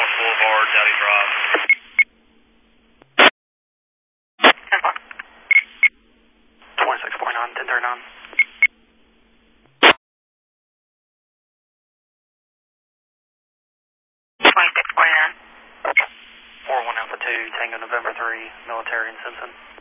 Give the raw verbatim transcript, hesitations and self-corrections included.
South Boulevard, Dowdy Drive. twenty-six forty-nine, ten thirty-nine. twenty-six forty-nine. four one Alpha two, Tango November three, military in Simpson.